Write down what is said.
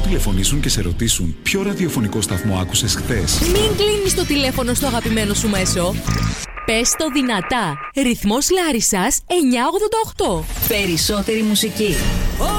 τηλεφωνήσουν και σε ρωτήσουν ποιο ραδιοφωνικό σταθμό άκουσες χθες. Μην κλείνεις το τηλέφωνο στο αγαπημένο σου μέσο. Πες το δυνατά. Ρυθμός Λάρισσας 988. Περισσότερη μουσική.